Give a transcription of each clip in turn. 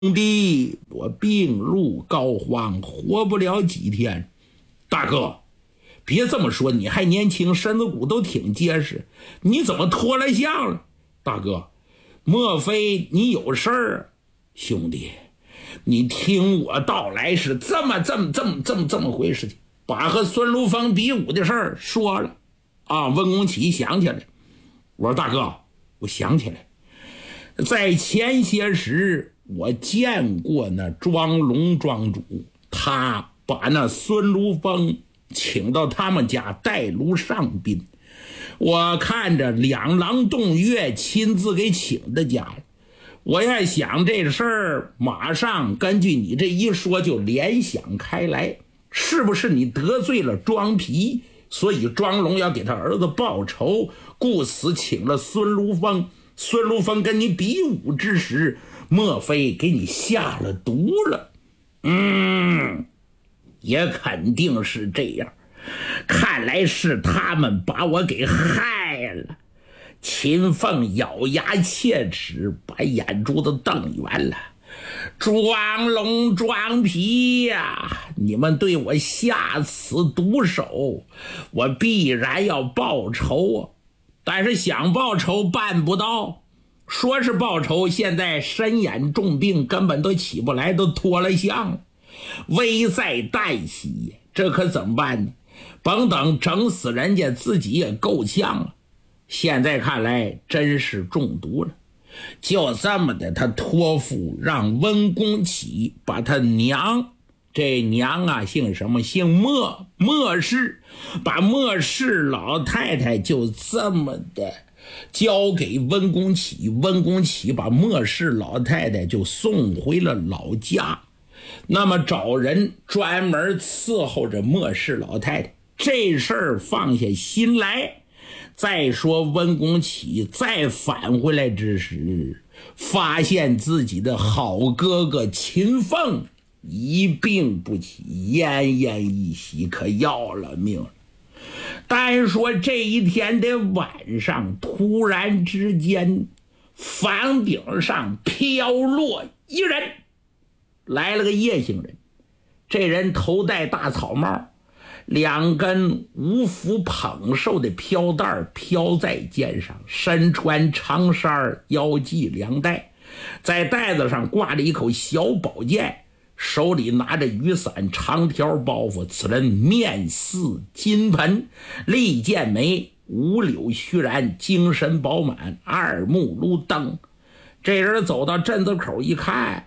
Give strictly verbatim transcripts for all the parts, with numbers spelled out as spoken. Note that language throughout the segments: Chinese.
兄弟，我病入膏肓，活不了几天。大哥，别这么说，你还年轻，身子骨都挺结实，你怎么脱了相了？大哥，莫非你有事儿？兄弟，你听我道来，是这么这么这么这么这么回事情。把和孙如风比武的事儿说了啊。温公启想起来，我说大哥，我想起来，在前些时我见过那庄龙庄主，他把那孙如风请到他们家带炉上宾，我看着两郎洞月亲自给请到家了。我要想这事儿，马上根据你这一说就联想开来，是不是你得罪了庄皮，所以庄龙要给他儿子报仇，故此请了孙如风。孙如风跟你比武之时，莫非给你下了毒了？嗯，也肯定是这样。看来是他们把我给害了。秦凤咬牙切齿，把眼珠子瞪圆了。庄龙庄皮呀、啊，你们对我下此毒手，我必然要报仇啊！但是想报仇办不到，说是报仇，现在身眼重病，根本都起不来，都脱了相了，危在旦夕，这可怎么办呢？甭等整死人家，自己也够呛了。现在看来真是中毒了。就这么的，他托付让温公启把他娘，这娘啊姓什么？姓莫，莫氏，把莫氏老太太就这么的交给温公启。温公启把莫氏老太太就送回了老家，那么找人专门伺候着莫氏老太太。这事儿放下心来。再说温公启再返回来之时，发现自己的好哥哥秦凤一病不起，奄奄一息，可要了命了。单说这一天的晚上，突然之间房顶上飘落一人，来了个夜行人。这人头戴大草帽，两根五福捧寿的飘带飘在肩上，身穿长衫，腰系两带，在带子上挂着一口小宝剑，手里拿着雨伞，长条包袱。此人面似金盆，利剑眉，五柳须髯，精神饱满，二目如灯。这人走到镇子口一看，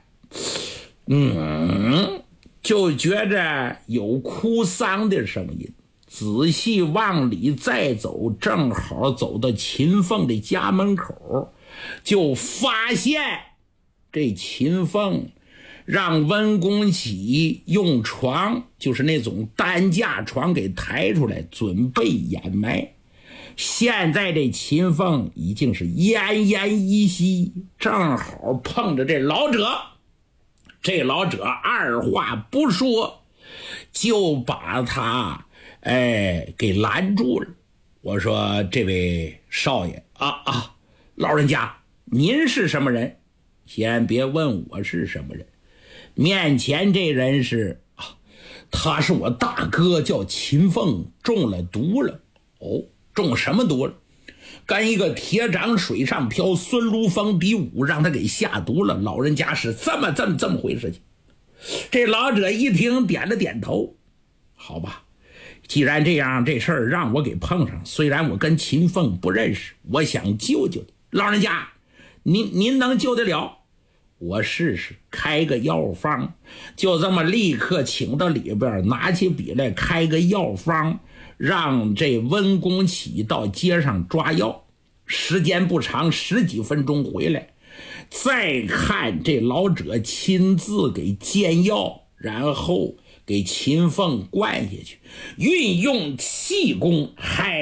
嗯就觉着有哭丧的声音，仔细往里再走，正好走到秦凤的家门口，就发现这秦凤让温公启用床，就是那种担架床给抬出来，准备掩埋。现在这秦凤已经是奄奄一息，正好碰着这老者。这老者二话不说就把他哎给拦住了。我说这位少爷啊啊，老人家您是什么人？先别问我是什么人，面前这人是啊，他是我大哥，叫秦凤，中了毒了。哦，中什么毒了？跟一个铁掌水上漂孙如风比武，让他给下毒了。老人家是这么这么这么回事情。这老者一听点了点头，好吧，既然这样，这事儿让我给碰上，虽然我跟秦凤不认识，我想救救他。老人家您您能救得了？我试试开个药方。就这么立刻请到里边，拿起笔来开个药方，让这温公启到街上抓药，时间不长，十几分钟回来，再看这老者亲自给煎药，然后给秦凤灌下去，运用气功，嗨，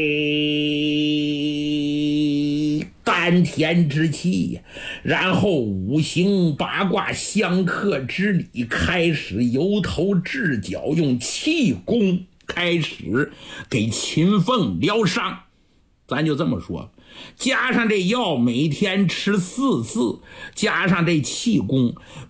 丹田之气呀，然后五行八卦相克之理开始由头至脚，用气功开始给秦凤疗伤。咱就这么说， 加上这药每天吃四次，加上这气功，